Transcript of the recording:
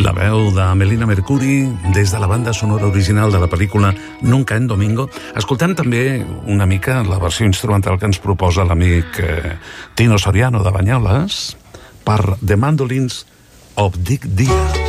La veu de Melina Mercuri des de la banda sonora original de la pel·lícula Nunca en Domingo. Escoltem també una mica la versió instrumental que ens proposa l'amic Tino Soriano de Banyoles per The Mandolins of Dick Dia.